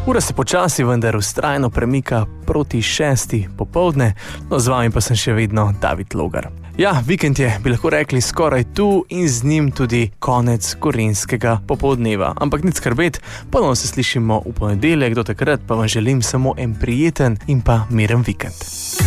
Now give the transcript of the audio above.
Ura se počasi, vendar vztrajno premika proti 6. popoldne, no z vami pa sem še vedno David Logar. Ja, vikend je, bi lahko rekli, skoraj tu in z njim tudi konec korenskega popoldneva. Ampak nič skrbeti, ponovno se slišimo v ponedeljek, do takrat pa vam želim samo en prijeten in pa miren vikend.